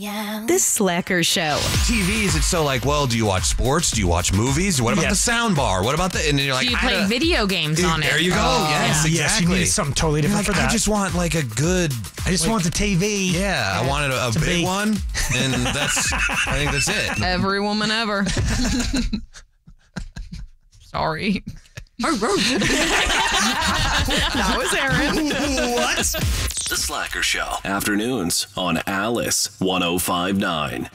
Yeah. The Slacker Show. TVs, it's so like, well, do you watch sports? Do you watch movies? What about the sound bar? What about the... And you're like, Do you play video games on it? There you go. Yes, exactly. Yes, you need something totally different for that. I just want like a good... I just want the TV. Yeah, I wanted a big one, and I think that's it. Every woman ever. Sorry. That was Aaron. What? The Slacker Show. Afternoons on Alice 105.9.